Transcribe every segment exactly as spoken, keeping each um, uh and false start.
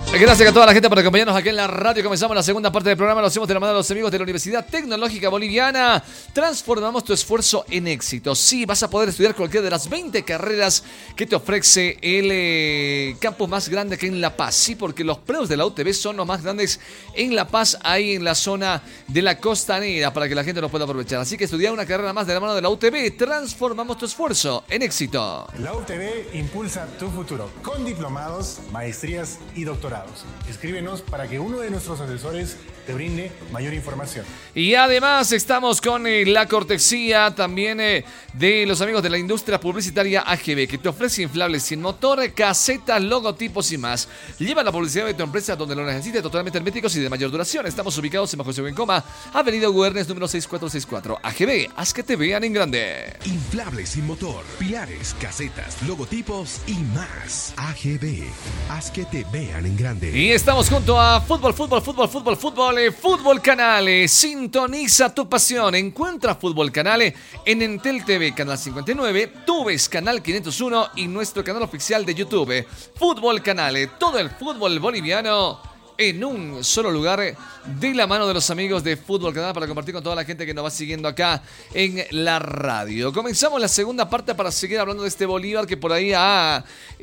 Gracias a toda la gente por acompañarnos aquí en la radio. Comenzamos la segunda parte del programa. Lo hacemos de la mano de los amigos de la Universidad Tecnológica Boliviana. Transformamos tu esfuerzo en éxito. Sí, vas a poder estudiar cualquiera de las veinte carreras que te ofrece el eh, campus más grande que en La Paz. Sí, porque los predios de la U T B son los más grandes en La Paz, ahí en la zona de la costanera, para que la gente los pueda aprovechar. Así que estudia una carrera más de la mano de la U T B. Transformamos tu esfuerzo en éxito. La U T B impulsa tu futuro con diplomados, maestrías y doctorados. Escríbenos para que uno de nuestros asesores te brinde mayor información. Y además estamos con eh, la cortesía también eh, de los amigos de la industria publicitaria A G B, que te ofrece inflables sin motor, casetas, logotipos y más. Lleva la publicidad de tu empresa donde lo necesites, totalmente herméticos y de mayor duración. Estamos ubicados en Bajo Coma, Avenida Guernes, número seis cuatro seis cuatro. A G B, haz que te vean en grande. Inflables sin motor, pilares, casetas, logotipos y más. A G B, haz que te vean en grande. Y estamos junto a Fútbol, Fútbol, Fútbol, Fútbol, Fútbol, eh, Fútbol Canales. Sintoniza tu pasión. Encuentra Fútbol Canales en Entel T V, canal cincuenta y nueve, Tubes, canal quinientos uno y nuestro canal oficial de YouTube. Fútbol Canales, todo el fútbol boliviano en un solo lugar, de la mano de los amigos de Fútbol Canal, para compartir con toda la gente que nos va siguiendo acá en la radio. Comenzamos la segunda parte para seguir hablando de este Bolívar que por ahí ha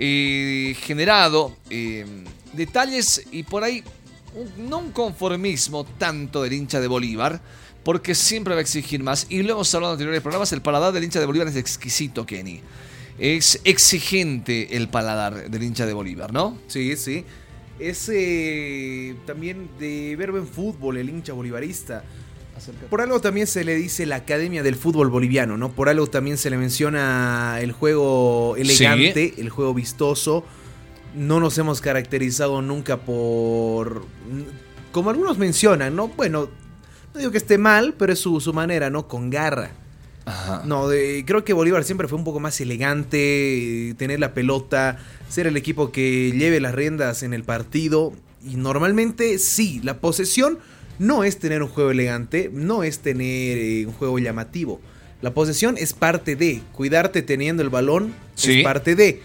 eh, generado eh, detalles y por ahí un, no un conformismo tanto del hincha de Bolívar, porque siempre va a exigir más. Y lo hemos hablado en anteriores programas, el paladar del hincha de Bolívar es exquisito, Kenny. Es exigente el paladar del hincha de Bolívar, ¿no? Sí, sí. Es eh, también de ver buen fútbol el hincha bolivarista. Por algo también se le dice la Academia del Fútbol Boliviano, ¿no? Por algo también se le menciona el juego elegante, sí, el juego vistoso. No nos hemos caracterizado nunca por... como algunos mencionan, ¿no? Bueno, no digo que esté mal, pero es su, su manera, ¿no? Con garra. Ajá. No, de, creo que Bolívar siempre fue un poco más elegante, tener la pelota, ser el equipo que lleve las riendas en el partido. Y normalmente sí, la posesión no es tener un juego elegante, no es tener eh, un juego llamativo. La posesión es parte de, cuidarte teniendo el balón, sí, es parte de.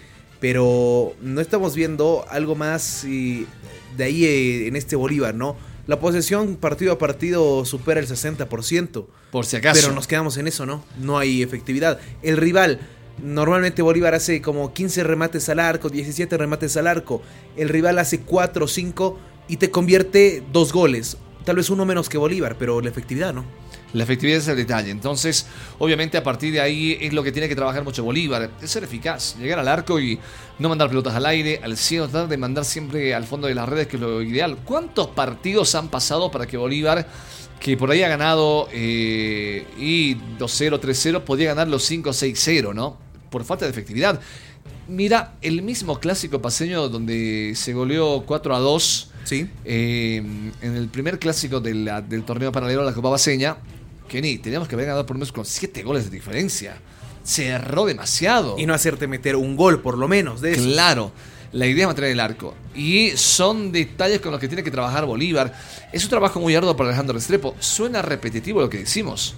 Pero no estamos viendo algo más eh, de ahí eh, en este Bolívar, ¿no? La posesión partido a partido supera el sesenta por ciento. Por si acaso. Pero nos quedamos en eso, ¿no? No hay efectividad. El rival, normalmente Bolívar hace como quince remates al arco, diecisiete remates al arco. El rival hace cuatro o cinco y te convierte dos goles. Tal vez uno menos que Bolívar, pero la efectividad, ¿no? La efectividad es el detalle. Entonces, obviamente, a partir de ahí es lo que tiene que trabajar mucho Bolívar. Es ser eficaz, llegar al arco y no mandar pelotas al aire, al cielo, tratar de mandar siempre al fondo de las redes, que es lo ideal. ¿Cuántos partidos han pasado para que Bolívar, que por ahí ha ganado eh, y dos cero, tres cero, podía ganar los cinco seis cero, ¿no? Por falta de efectividad. Mira, el mismo clásico paceño donde se goleó cuatro a dos, sí, eh, en el primer clásico de la, del torneo paralelo a la Copa Paceña, que ni teníamos que haber ganado por lo menos con siete goles de diferencia. Se erró demasiado. Y no hacerte meter un gol, por lo menos, de eso. Claro, la idea es mantener el arco. Y son detalles con los que tiene que trabajar Bolívar. Es un trabajo muy arduo para Alejandro Restrepo. Suena repetitivo lo que decimos.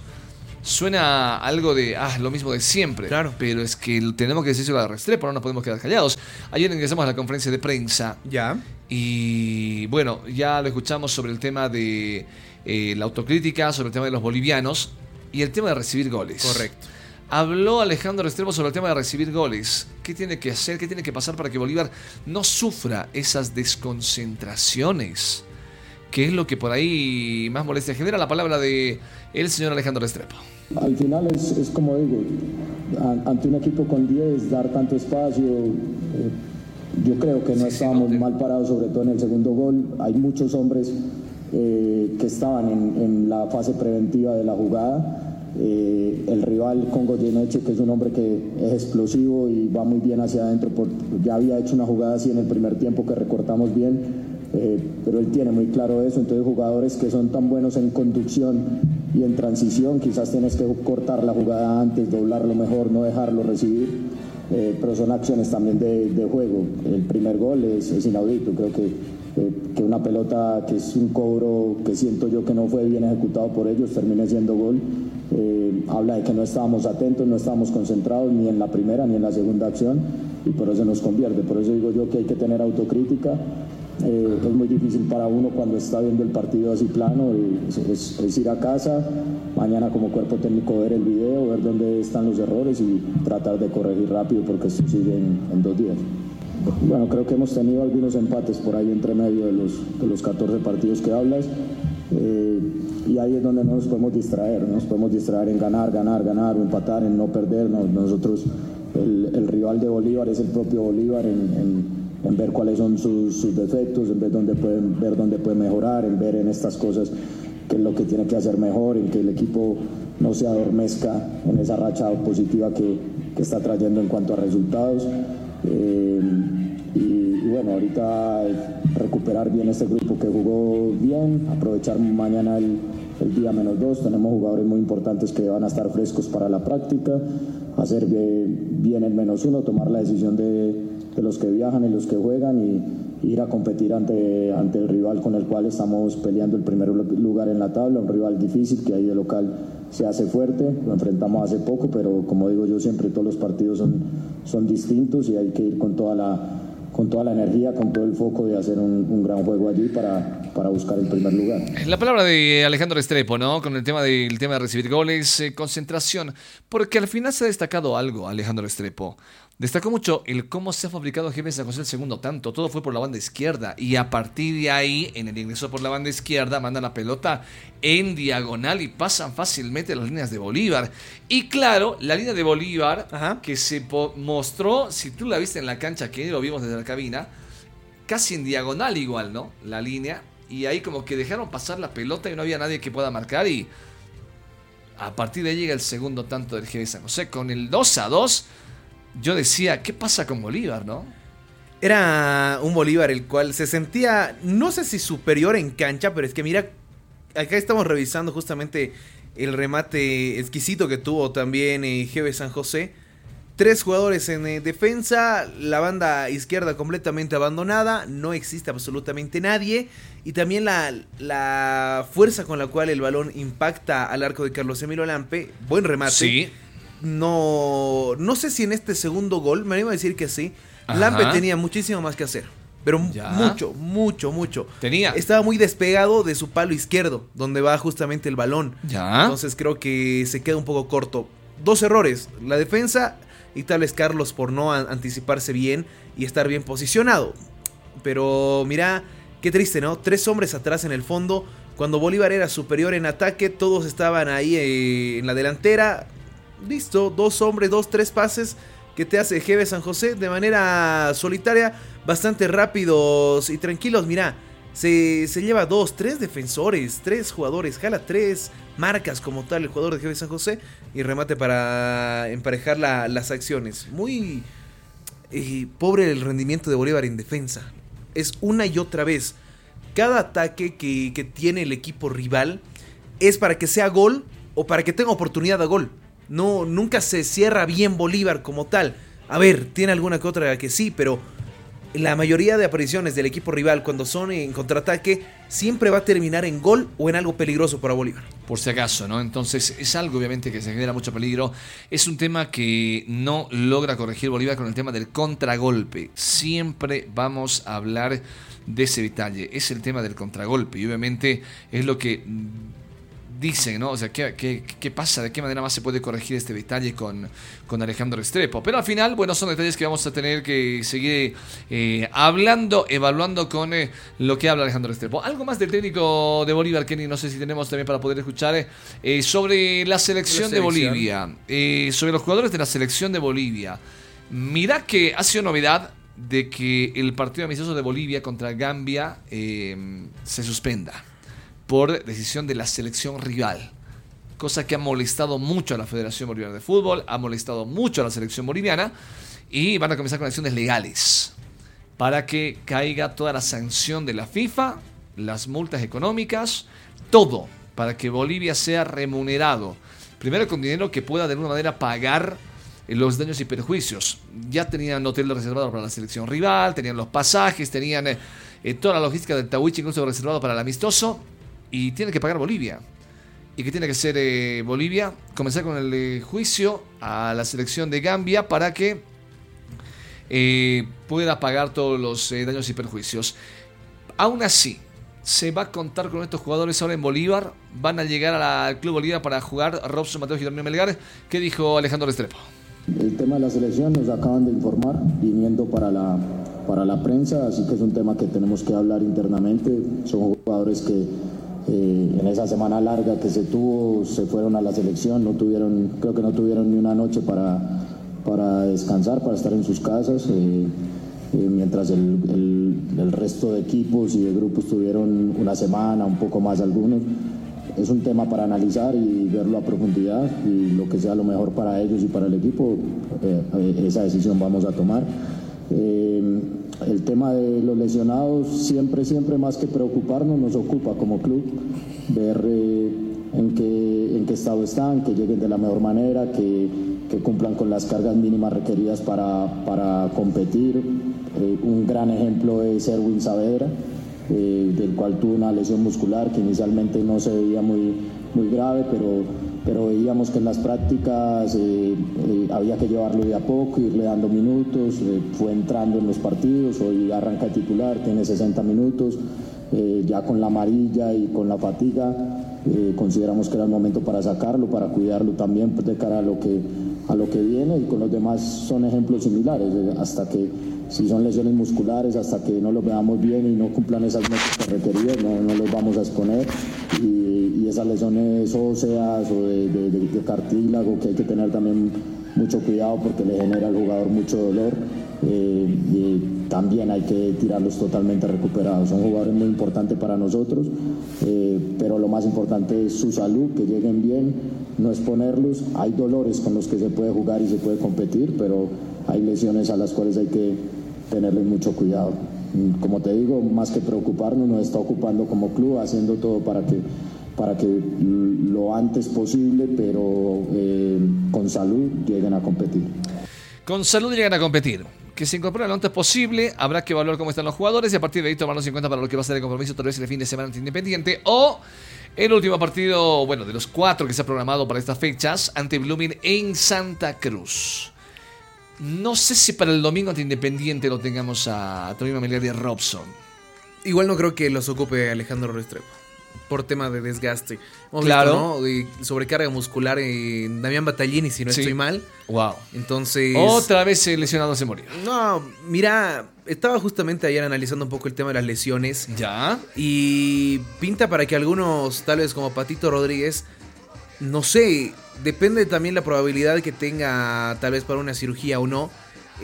Suena algo de, ah, lo mismo de siempre. Claro. Pero es que tenemos que decírselo a Restrepo, no nos podemos quedar callados. Ayer ingresamos a la conferencia de prensa. Ya. Y bueno, ya lo escuchamos sobre el tema de eh, la autocrítica, sobre el tema de los bolivianos y el tema de recibir goles. Correcto. Habló Alejandro Restrepo sobre el tema de recibir goles. ¿Qué tiene que hacer? ¿Qué tiene que pasar para que Bolívar no sufra esas desconcentraciones? ¿Qué es lo que por ahí más molestia genera? La palabra de el señor Alejandro Restrepo. Al final es, es como digo, ante un equipo con diez, dar tanto espacio, eh, yo creo que no sí, estábamos sí, no te... mal parados, sobre todo en el segundo gol. Hay muchos hombres eh, que estaban en, en la fase preventiva de la jugada. Eh, el rival con Goyeneche, que es un hombre que es explosivo y va muy bien hacia adentro, por, ya había hecho una jugada así en el primer tiempo que recortamos bien. Eh, pero él tiene muy claro eso. Entonces jugadores que son tan buenos en conducción y en transición, quizás tienes que cortar la jugada antes, doblarlo mejor, no dejarlo recibir, eh, pero son acciones también de, de juego. El primer gol es, es inaudito. Creo que, eh, que una pelota que es un cobro que siento yo que no fue bien ejecutado por ellos termine siendo gol. Eh, habla de que no estábamos atentos, no estábamos concentrados ni en la primera ni en la segunda acción, y por eso nos convierte. Por eso digo yo que hay que tener autocrítica. Eh, es muy difícil para uno cuando está viendo el partido así plano, es, es, es ir a casa, mañana como cuerpo técnico ver el video, ver dónde están los errores y tratar de corregir rápido porque esto sigue en, en dos días. Bueno, creo que hemos tenido algunos empates por ahí entre medio de los, de los catorce partidos que hablas, eh, y ahí es donde no nos podemos distraer, no nos podemos distraer en ganar, ganar, ganar, o empatar, en no perder. No, nosotros, el, el rival de Bolívar es el propio Bolívar, en, en en ver cuáles son sus, sus defectos, en ver dónde pueden, ver dónde puede mejorar, en ver en estas cosas qué es lo que tiene que hacer mejor, en que el equipo no se adormezca en esa racha positiva que, que está trayendo en cuanto a resultados. Eh, y, y bueno, ahorita recuperar bien este grupo que jugó bien, aprovechar mañana el, el día menos dos, tenemos jugadores muy importantes que van a estar frescos para la práctica, hacer bien, bien el menos uno, tomar la decisión de de los que viajan y los que juegan y ir a competir ante, ante el rival con el cual estamos peleando el primer lugar en la tabla, un rival difícil que ahí de local se hace fuerte, lo enfrentamos hace poco, pero como digo yo siempre, todos los partidos son, son distintos y hay que ir con toda la, con toda la energía, con todo el foco de hacer un, un gran juego allí para, para buscar el primer lugar. La palabra de Alejandro Restrepo, ¿no? Con el tema del tema de recibir goles, eh, concentración, porque al final se ha destacado algo, Alejandro Restrepo. Destacó mucho el cómo se ha fabricado G B San José el segundo tanto. Todo fue por la banda izquierda. Y a partir de ahí, en el ingreso por la banda izquierda, mandan la pelota en diagonal y pasan fácilmente las líneas de Bolívar. Y claro, la línea de Bolívar, Ajá. que se po- mostró, si tú la viste en la cancha, que lo vimos desde la cabina, casi en diagonal igual, ¿no? La línea. Y ahí como que dejaron pasar la pelota y no había nadie que pueda marcar. Y a partir de ahí llega el segundo tanto del G B San José. Con el dos a dos... yo decía, ¿qué pasa con Bolívar, no? Era un Bolívar el cual se sentía, no sé si superior en cancha, pero es que mira, acá estamos revisando justamente el remate exquisito que tuvo también eh, G B San José. Tres jugadores en eh, defensa, la banda izquierda completamente abandonada, no existe absolutamente nadie. Y también la, la fuerza con la cual el balón impacta al arco de Carlos Emilio Lampe, buen remate. Sí. No, no sé si en este segundo gol, me animo a decir que sí. Ajá. Lampe tenía muchísimo más que hacer. Pero ya. mucho, mucho, mucho. Tenía. Estaba muy despegado de su palo izquierdo, donde va justamente el balón. Ya. Entonces creo que se queda un poco corto. Dos errores, la defensa y tal vez Carlos por no a- anticiparse bien y estar bien posicionado. Pero mira, qué triste, ¿no? Tres hombres atrás en el fondo. Cuando Bolívar era superior en ataque, todos estaban ahí eh, en la delantera. Listo, dos hombres, dos, tres pases que te hace G B San José de manera solitaria, bastante rápidos y tranquilos. Mira, se, se lleva dos, tres defensores, tres jugadores, jala tres marcas como tal el jugador de G B San José y remate para emparejar la, las acciones. Muy eh, pobre el rendimiento de Bolívar en defensa. Es una y otra vez. Cada ataque que, que tiene el equipo rival es para que sea gol o para que tenga oportunidad de gol. No, nunca se cierra bien Bolívar como tal. A ver, tiene alguna que otra que sí, pero la mayoría de apariciones del equipo rival cuando son en contraataque siempre va a terminar en gol o en algo peligroso para Bolívar. Por si acaso, ¿no? Entonces es algo obviamente que se genera mucho peligro. Es un tema que no logra corregir Bolívar con el tema del contragolpe. Siempre vamos a hablar de ese detalle. Es el tema del contragolpe y obviamente es lo que dicen, ¿no? O sea, ¿qué, qué, qué pasa? ¿De qué manera más se puede corregir este detalle con, con Alejandro Restrepo? Pero al final, bueno, son detalles que vamos a tener que seguir eh, hablando, evaluando con eh, lo que habla Alejandro Restrepo. Algo más del técnico de Bolívar, Kenny, no sé si tenemos también para poder escuchar eh, sobre la selección, la selección de Bolivia, eh, sobre los jugadores de la selección de Bolivia. Mirá que ha sido novedad de que el partido amistoso de Bolivia contra Gambia eh, se suspenda por decisión de la selección rival, cosa que ha molestado mucho a la Federación Boliviana de Fútbol, ha molestado mucho a la selección boliviana y van a comenzar con acciones legales para que caiga toda la sanción de la FIFA, las multas económicas, todo, para que Bolivia sea remunerado, primero con dinero que pueda de alguna manera pagar los daños y perjuicios. Ya tenían hotel reservado para la selección rival, tenían los pasajes, tenían eh, toda la logística del Tahuichi incluso reservado para el amistoso. Y tiene que pagar Bolivia. ¿Y qué tiene que hacer eh, Bolivia? Comenzar con el eh, juicio a la selección de Gambia para que eh, pueda pagar todos los eh, daños y perjuicios. Aún así, ¿se va a contar con estos jugadores ahora en Bolívar? ¿Van a llegar al Club Bolívar para jugar Robson Mateos y Damián Melgar? ¿Qué dijo Alejandro Restrepo? El tema de la selección nos acaban de informar, viniendo para la, para la prensa, así que es un tema que tenemos que hablar internamente. Son jugadores que eh, en esa semana larga que se tuvo, se fueron a la selección, no tuvieron, creo que no tuvieron ni una noche para, para descansar, para estar en sus casas, eh, eh, mientras el, el, el resto de equipos y de grupos tuvieron una semana, un poco más algunos. Es un tema para analizar y verlo a profundidad, y lo que sea lo mejor para ellos y para el equipo, eh, esa decisión vamos a tomar. Eh, el tema de los lesionados, siempre, siempre más que preocuparnos, nos ocupa como club ver eh, en, qué, en qué estado están, que lleguen de la mejor manera, que, que cumplan con las cargas mínimas requeridas para, para competir. Eh, un gran ejemplo es Erwin Saavedra, Eh, del cual tuvo una lesión muscular que inicialmente no se veía muy, muy grave, pero, pero veíamos que en las prácticas eh, eh, había que llevarlo de a poco, irle dando minutos, eh, fue entrando en los partidos, hoy arranca titular, tiene sesenta minutos, eh, ya con la amarilla y con la fatiga, eh, consideramos que era el momento para sacarlo, para cuidarlo también pues, de cara a lo que, a lo que viene, y con los demás son ejemplos similares, eh, hasta que si son lesiones musculares, hasta que no los veamos bien y no cumplan esas metas requeridas, no, no los vamos a exponer. Y, y esas lesiones óseas o de, de, de, de cartílago, que hay que tener también mucho cuidado porque le genera al jugador mucho dolor, eh, y también hay que tirarlos totalmente recuperados. Son jugadores muy importantes para nosotros, eh, pero lo más importante es su salud, que lleguen bien, no exponerlos. Hay dolores con los que se puede jugar y se puede competir, pero hay lesiones a las cuales hay que tenerle mucho cuidado. Como te digo, más que preocuparnos, nos está ocupando como club, haciendo todo para que, para que lo antes posible, pero eh, con salud, lleguen a competir. Con salud llegan a competir. Que se incorporen lo antes posible. Habrá que evaluar cómo están los jugadores y a partir de ahí tomarlos en cuenta para lo que va a ser el compromiso, tal vez el fin de semana ante Independiente o el último partido, bueno, de los cuatro que se ha programado para estas fechas, ante Blooming en Santa Cruz. No sé si para el domingo ante Independiente lo tengamos a Damián Melgar y a Robson. Igual no creo que los ocupe Alejandro Restrepo por tema de desgaste. Hemos claro. visto, ¿no? De sobrecarga muscular en Damián Battaglini, si no sí. estoy mal. Wow. Entonces. Otra vez lesionado se murió. No, mira, estaba justamente ayer analizando un poco el tema de las lesiones. Ya. Y pinta para que algunos, tal vez como Patito Rodríguez, no sé, depende también la probabilidad que tenga, tal vez para una cirugía o no,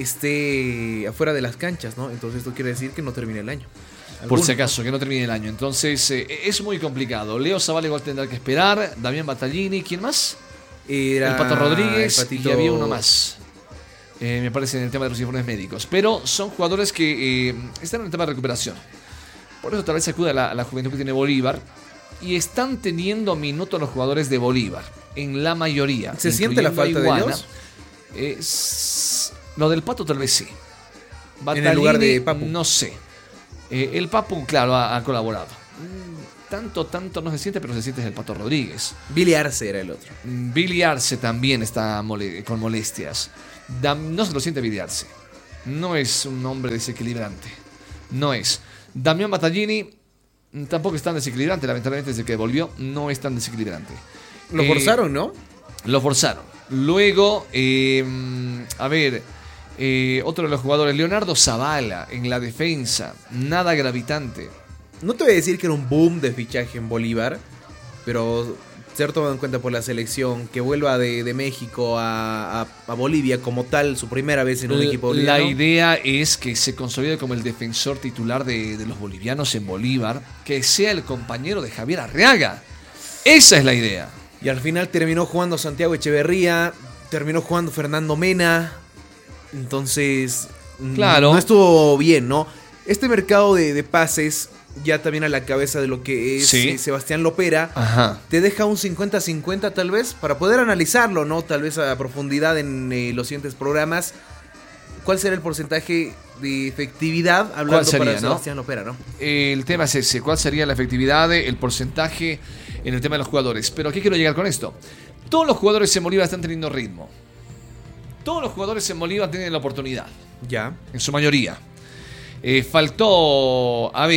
esté afuera de las canchas, ¿no? Entonces esto quiere decir que no termine el año. Por si acaso, que no termine el año. Entonces, eh, es muy complicado. Leo Zavala igual tendrá que esperar. Damián Battaglini, ¿quién más? Era el Pato Rodríguez el Patito... y había uno más. Eh, me parece en el tema de los informes médicos. Pero son jugadores que eh, están en el tema de recuperación. Por eso tal vez se acude a la, a la juventud que tiene Bolívar. Y están teniendo minutos los jugadores de Bolívar. En la mayoría. ¿Se siente la falta de ellos? Es... Lo del Pato tal vez sí. Battaglini, en el lugar de Papu. No sé. Eh, el Papu, claro, ha, ha colaborado. Mm, tanto, tanto no se siente, pero se siente es el Pato Rodríguez. Billy Arce era el otro. Mm, Billy Arce también está mole- con molestias. Dam- no se lo siente Billy Arce. No es un hombre desequilibrante. No es. Damián Battaglini tampoco es tan desequilibrante. Lamentablemente, desde que volvió, no es tan desequilibrante. Lo eh, forzaron, ¿no? Lo forzaron. Luego, eh, a ver, eh, otro de los jugadores, Leonardo Zavala, en la defensa. Nada gravitante. No te voy a decir que era un boom de fichaje en Bolívar, pero ser tomado en cuenta por la selección, que vuelva de, de México a, a, a Bolivia como tal, su primera vez en un L- equipo boliviano. La idea es que se consolide como el defensor titular de, de los bolivianos en Bolívar, que sea el compañero de Javier Arriaga. Esa es la idea. Y al final terminó jugando Santiago Echeverría, terminó jugando Fernando Mena. Entonces, claro, no estuvo bien, ¿no? Este mercado de, de pases, ya también a la cabeza de lo que es sí. eh, Sebastián Lopera, Ajá. te deja un cincuenta cincuenta tal vez, para poder analizarlo, ¿no? Tal vez a profundidad en eh, los siguientes programas. ¿Cuál será el porcentaje de efectividad hablando sería, para ¿no? Sebastián Lopera, ¿no? El tema es ese, ¿cuál sería la efectividad, el porcentaje en el tema de los jugadores? Pero ¿a qué quiero llegar con esto? Todos los jugadores en Bolívar están teniendo ritmo. Todos los jugadores en Bolívar tienen la oportunidad. Ya. En su mayoría. Eh, faltó, a ver,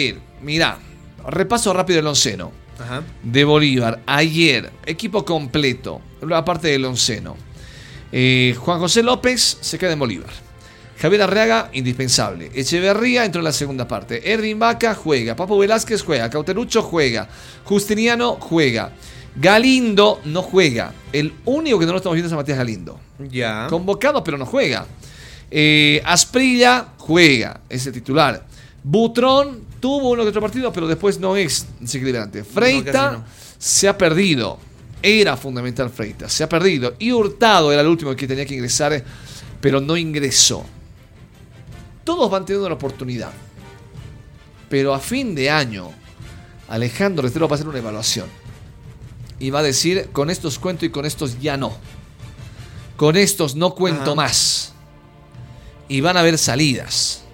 Mirá, repaso rápido el onceno. Ajá. De Bolívar. Ayer, equipo completo, aparte del onceno. Eh, Juan José López se queda en Bolívar. Javier Arriaga, indispensable. Echeverría entró en la segunda parte. Ervin Vaca juega. Papo Velázquez juega. Cauterucho juega. Justiniano juega. Galindo no juega. El único que no lo estamos viendo es a Matías Galindo. Ya. Convocado, pero no juega. Eh, Asprilla juega. Es el titular. Butrón tuvo uno que otro partido, pero después no es desequilibrante. Freita no, no. se ha perdido. Era fundamental Freita. Se ha perdido. Y Hurtado era el último que tenía que ingresar, pero no ingresó. Todos van teniendo la oportunidad. Pero a fin de año, Alejandro Restrepo va a hacer una evaluación. Y va a decir, con estos cuento y con estos ya no. Con estos no cuento Ajá. más. Y van a haber salidas.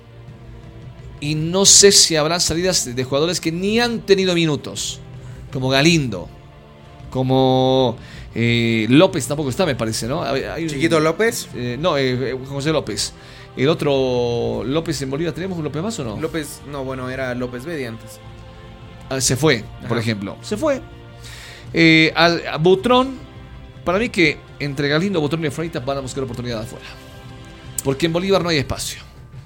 Y no sé si habrá salidas de jugadores que ni han tenido minutos. Como Galindo. Como eh, López tampoco está, me parece, ¿no? Hay un, ¿Chiquito López? Eh, no, eh, José López. El otro López en Bolívar, ¿tenemos un López más o no? López, no, bueno, era López Bedi antes. Ah, se fue, Ajá. por ejemplo. Se fue. Eh, al, a Butrón, para mí que entre Galindo, Butrón y Freita van a buscar oportunidad afuera. Porque en Bolívar no hay espacio.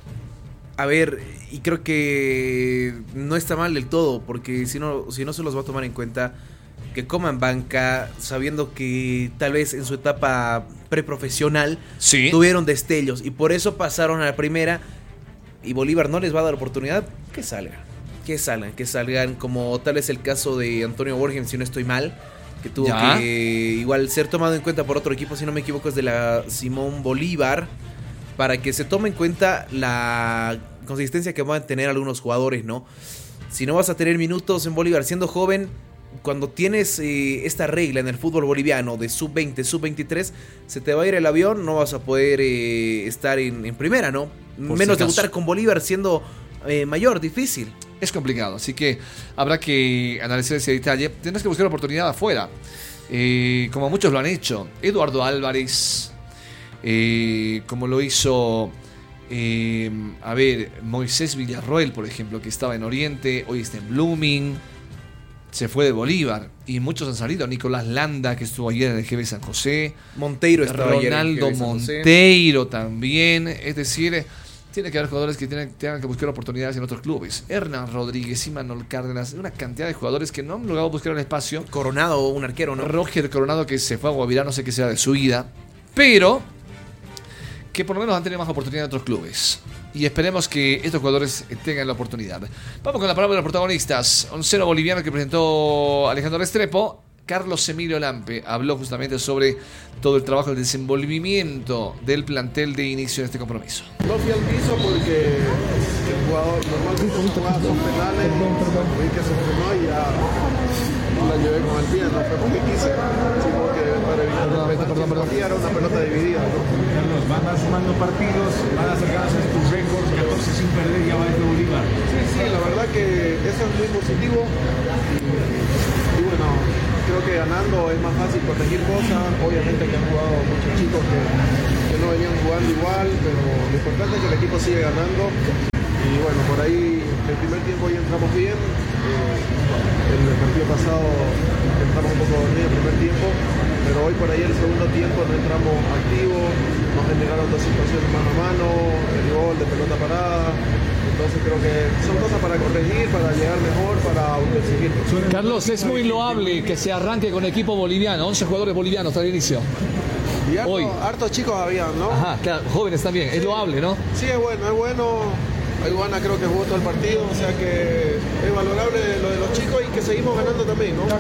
A ver, y creo que no está mal del todo, porque si no, si no se los va a tomar en cuenta que coman banca, sabiendo que tal vez en su etapa preprofesional sí. tuvieron destellos y por eso pasaron a la primera y Bolívar no les va a dar oportunidad, que salgan, que salgan, que salgan, como tal es el caso de Antonio Borges, si no estoy mal, que tuvo ¿Ya? que igual ser tomado en cuenta por otro equipo, si no me equivoco es de la Simón Bolívar, para que se tome en cuenta la consistencia que van a tener algunos jugadores, ¿no? Si no vas a tener minutos en Bolívar siendo joven, cuando tienes eh, esta regla en el fútbol boliviano de sub veinte, sub veintitrés, se te va a ir el avión, no vas a poder eh, estar en, en primera, ¿no? Por Menos si debutar con Bolívar siendo eh, mayor, difícil. Es complicado, así que habrá que analizar ese detalle. Tendrás que buscar oportunidad afuera, eh, como muchos lo han hecho. Eduardo Álvarez, eh, como lo hizo... Eh, a ver, Moisés Villarroel, por ejemplo, que estaba en Oriente, hoy está en Blooming. Se fue de Bolívar y muchos han salido. Nicolás Landa, que estuvo ayer en el G B San José. Monteiro estaba ayer en el Ronaldo G B San José. Monteiro también. Es decir, tiene que haber jugadores que tienen, tengan que buscar oportunidades en otros clubes. Hernán Rodríguez, Imanol Cárdenas, una cantidad de jugadores que no han logrado buscar el espacio. Coronado, un arquero, ¿no? Roger Coronado, que se fue a Guavirá, no sé qué sea de su vida. Pero que por lo menos han tenido más oportunidad en otros clubes. Y esperemos que estos jugadores tengan la oportunidad. Vamos con la palabra de los protagonistas. Onceno boliviano que presentó Alejandro Restrepo. Carlos Emilio Lampe habló justamente sobre todo el trabajo, el desenvolvimiento del plantel de inicio de este compromiso. No fui al piso porque el jugador normalmente cuando jugaba son penales, vi que se frenó y ya la llevé con el pie, no fue porque quise, sino que para evitar perdón, perdón, perdón, perdón. Era una pelota dividida, ¿no? Carlos, van a sumando partidos, van a acercarse a tus récords, catorce sin perder, ya va desde Bolívar. Sí, sí, la verdad que eso es muy positivo y, y bueno, creo que ganando es más fácil corregir cosas. Obviamente que han jugado muchos chicos que, que no venían jugando igual, pero lo importante es que el equipo sigue ganando. Y bueno, por ahí el primer tiempo ya entramos bien. Eh, el partido pasado entramos un poco dormidos el primer tiempo, pero hoy por ahí el segundo tiempo no entramos activos, nos generaron dos situaciones mano a mano, el gol de pelota parada. Entonces creo que son cosas para corregir, para llegar mejor, para autoexigir. Carlos, es muy loable que se arranque con equipo boliviano, once jugadores bolivianos al inicio. Y harto, Hoy. hartos chicos habían, ¿no? Ajá, claro, jóvenes también, es loable, ¿no? Sí, es bueno, es bueno. Iguana creo que jugó todo el partido, o sea que es valorable lo de los chicos y que seguimos ganando también, ¿no?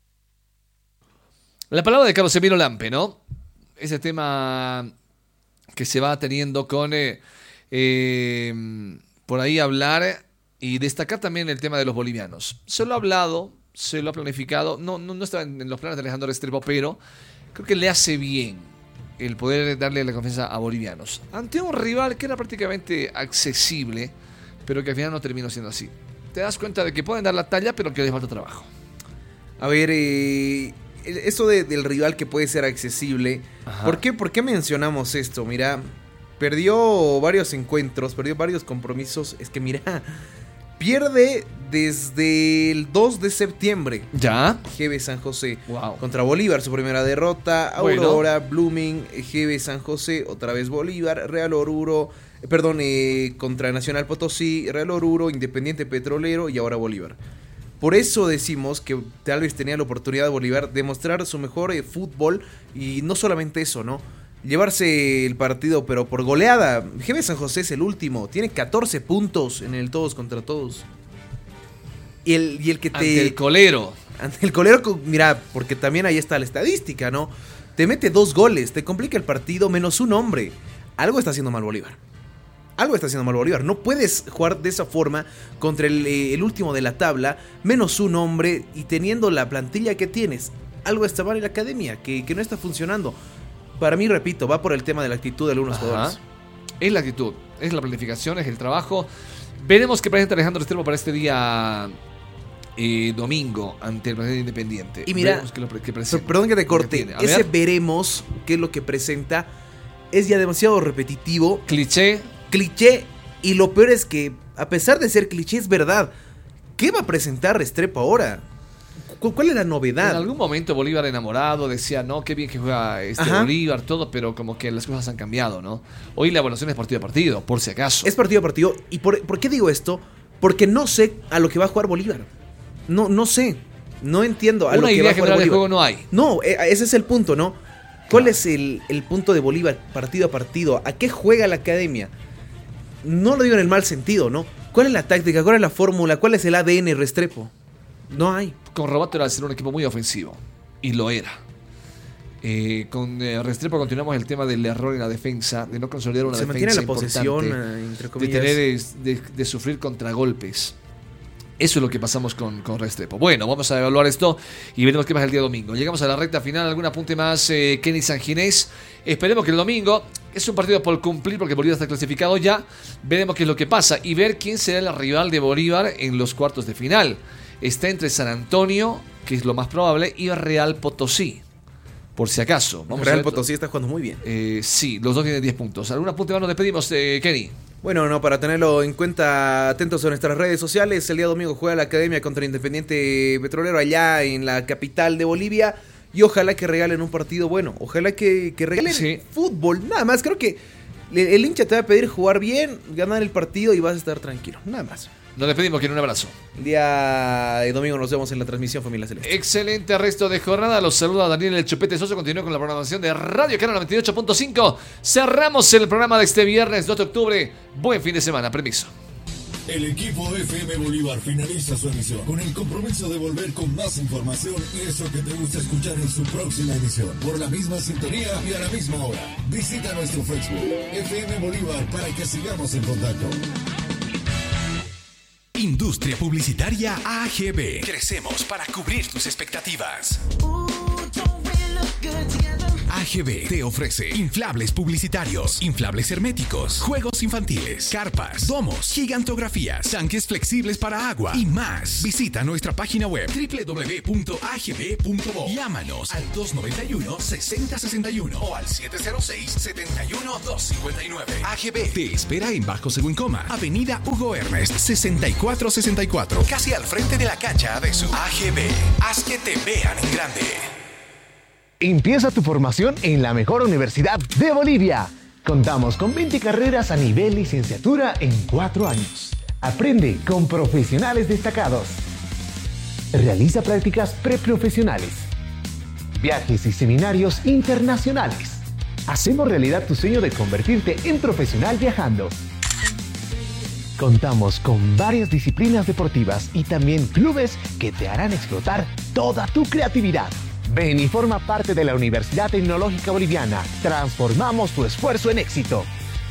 La palabra de Carlos Emilio Lampe, ¿no? Ese tema que se va teniendo con... Eh, eh, por ahí hablar y destacar también el tema de los bolivianos. Se lo ha hablado, se lo ha planificado, no, no, no está en los planes de Alejandro Restrepo, pero creo que le hace bien el poder darle la confianza a bolivianos. Ante un rival que era prácticamente accesible, pero que al final no terminó siendo así. Te das cuenta de que pueden dar la talla, pero que les falta trabajo. A ver, eh, eso de, del rival que puede ser accesible, ¿por qué, ¿por qué mencionamos esto? Mira... Perdió varios encuentros, perdió varios compromisos. Es que mira, pierde desde el dos de septiembre. ¿Ya? G B San José Wow. contra Bolívar, su primera derrota. Aurora, bueno. Blooming, G B San José, otra vez Bolívar, Real Oruro, eh, perdón, eh, contra Nacional Potosí, Real Oruro, Independiente Petrolero y ahora Bolívar. Por eso decimos que tal vez tenía la oportunidad de Bolívar de mostrar su mejor eh, fútbol y no solamente eso, ¿no? Llevarse el partido, pero por goleada. G B San José es el último. Tiene catorce puntos en el todos contra todos. Y el, y el que te... Ante el colero. Ante el colero, mira, porque también ahí está la estadística, ¿no? Te mete dos goles, te complica el partido, menos un hombre. Algo está haciendo mal Bolívar. Algo está haciendo mal Bolívar. No puedes jugar de esa forma contra el, el último de la tabla, menos un hombre y teniendo la plantilla que tienes. Algo está mal en la academia, que, que no está funcionando. Para mí, repito, va por el tema de la actitud de algunos jugadores. Es la actitud, es la planificación, es el trabajo. Veremos qué presenta Alejandro Restrepo para este día eh, domingo ante el presidente Independiente. Y mira, que lo, que presenta, perdón que te corte, que ese ver. veremos qué es lo que presenta. Es ya demasiado repetitivo. Cliché. Cliché. Y lo peor es que, a pesar de ser cliché, es verdad. ¿Qué va a presentar Restrepo ahora? ¿Cuál es la novedad? En algún momento Bolívar enamorado decía, no, qué bien que juega este Ajá. Bolívar, todo, pero como que las cosas han cambiado, ¿no? Hoy la evaluación es partido a partido, por si acaso. Es partido a partido. ¿Y por, por qué digo esto? Porque no sé a lo que va a jugar Bolívar. No, no sé. No entiendo a Una lo que idea va a jugar general de Bolívar. juego no hay. No, eh, ese es el punto, ¿no? ¿Cuál es el, el punto de Bolívar partido a partido? ¿A qué juega la academia? No lo digo en el mal sentido, ¿no? ¿Cuál es la táctica? ¿Cuál es la fórmula? ¿Cuál es el A D N Restrepo? No hay. Con Robato era ser un equipo muy ofensivo. Y lo era. Eh, con eh, Restrepo continuamos el tema del error en la defensa, de no consolidar una Se defensa mantiene la posesión, importante, eh, entre de comillas. tener de, de, de sufrir contragolpes. Eso es lo que pasamos con, con Restrepo. Bueno, vamos a evaluar esto y veremos qué más el día domingo. Llegamos a la recta final. ¿Algún apunte más, eh, Kenny Sanginés? Esperemos que el domingo es un partido por cumplir porque Bolívar está clasificado ya. Veremos qué es lo que pasa y ver quién será el rival de Bolívar en los cuartos de final. Está entre San Antonio, que es lo más probable, y Real Potosí. Por si acaso. Vamos Real a ver. Potosí está jugando muy bien. Eh, sí, los dos tienen diez puntos. ¿Algún apunte más nos despedimos, eh, Kenny? Bueno, no, para tenerlo en cuenta, atentos a nuestras redes sociales. El día domingo juega la Academia contra Independiente Petrolero allá en la capital de Bolivia. Y ojalá que regalen un partido bueno. Ojalá que, que regalen Sí. fútbol. Nada más, creo que el hincha te va a pedir jugar bien, ganar el partido y vas a estar tranquilo. Nada más. Nos despedimos, Kenny, un abrazo. El día de domingo nos vemos en la transmisión Familia Celeste. Excelente resto de jornada. Los saluda Daniel El Chupete Soso. Continúa con la programación de Radio Canal noventa y ocho punto cinco. Cerramos el programa de este viernes dos de octubre. Buen fin de semana. Permiso. El equipo F M Bolívar finaliza su emisión con el compromiso de volver con más información y eso que te gusta escuchar en su próxima emisión. Por la misma sintonía y a la misma hora. Visita nuestro Facebook F M Bolívar para que sigamos en contacto. Industria Publicitaria A G B. Crecemos para cubrir tus expectativas. A G B te ofrece inflables publicitarios, inflables herméticos, juegos infantiles, carpas, domos, gigantografías, tanques flexibles para agua y más. Visita nuestra página web doble u doble u doble u punto a g b punto bo. Llámanos al dos noventa y uno, sesenta sesenta y uno o al siete cero seis, setenta y uno, doscientos cincuenta y nueve. A G B te espera en Bajo Según Coma, Avenida Hugo Ernest, sesenta y cuatro sesenta y cuatro, casi al frente de la cancha de su A G B. Haz que te vean en grande. Empieza tu formación en la mejor universidad de Bolivia. Contamos con veinte carreras a nivel licenciatura en cuatro años. Aprende con profesionales destacados. Realiza prácticas preprofesionales. Viajes y seminarios internacionales. Hacemos realidad tu sueño de convertirte en profesional viajando. Contamos con varias disciplinas deportivas y también clubes que te harán explotar toda tu creatividad. Ven y forma parte de la Universidad Tecnológica Boliviana. Transformamos tu esfuerzo en éxito.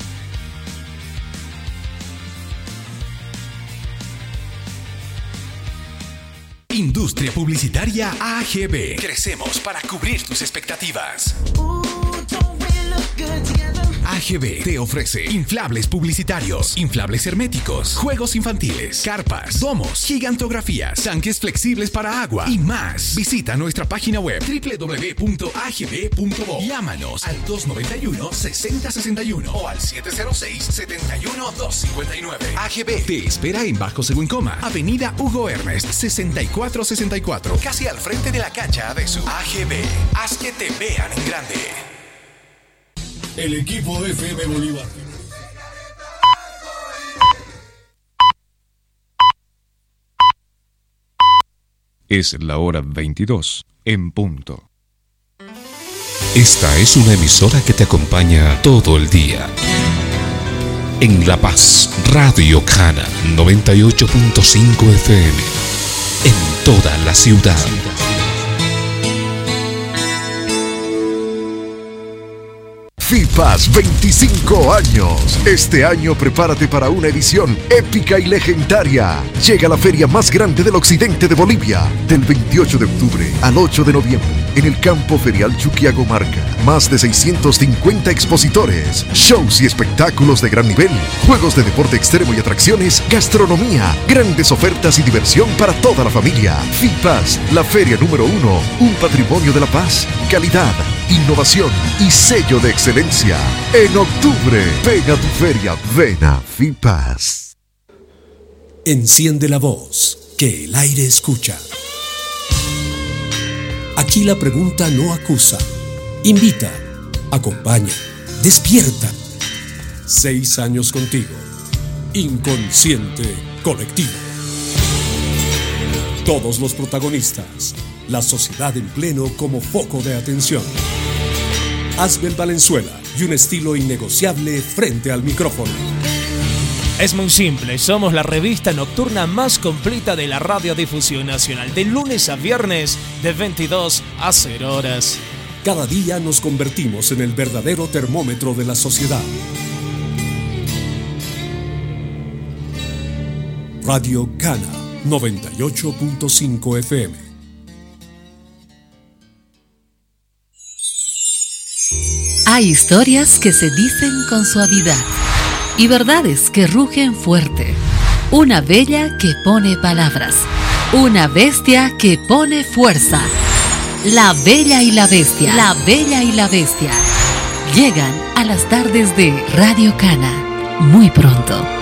Industria Publicitaria A G B. Crecemos para cubrir tus expectativas. A A G B te ofrece inflables publicitarios, inflables herméticos, juegos infantiles, carpas, domos, gigantografías, tanques flexibles para agua y más. Visita nuestra página web doble u doble u doble u punto a g b punto bo. Llámanos al dos noventa y uno, sesenta sesenta y uno o al siete cero seis, setenta y uno, dos cincuenta y nueve. A G B te espera en Bajo Seguncoma, Avenida Hugo Ernest, sesenta y cuatro sesenta y cuatro, casi al frente de la cancha de su. A G B, haz que te vean en grande. El equipo F M Bolívar. Es la hora veintidós en punto. Esta es una emisora que te acompaña todo el día. En La Paz, Radio Cana noventa y ocho punto cinco F M. En toda la ciudad. FIPAS veinticinco años. Este año prepárate para una edición épica y legendaria. Llega la feria más grande del occidente de Bolivia, del veintiocho de octubre al ocho de noviembre, en el campo ferial Chuquiagomarca. Más de seiscientos cincuenta expositores, shows y espectáculos de gran nivel, juegos de deporte extremo y atracciones, gastronomía, grandes ofertas y diversión para toda la familia. FIPAS, la feria número uno, un patrimonio de La Paz, calidad, innovación y sello de excelencia. En octubre, ven a tu feria, ven a FIPAS. Enciende la voz, que el aire escucha. Aquí la pregunta no acusa, invita, acompaña, despierta. Seis años contigo, inconsciente colectivo. Todos los protagonistas, la sociedad en pleno como foco de atención. Asbel Valenzuela y un estilo innegociable frente al micrófono. Es muy simple, somos la revista nocturna más completa de la radiodifusión nacional, de lunes a viernes, de veintidós a cero horas. Cada día nos convertimos en el verdadero termómetro de la sociedad. Radio Cana noventa y ocho punto cinco F M. Hay historias que se dicen con suavidad y verdades que rugen fuerte. Una bella que pone palabras. Una bestia que pone fuerza. La Bella y la Bestia. La Bella y la Bestia. Llegan a las tardes de Radio Cana. Muy pronto.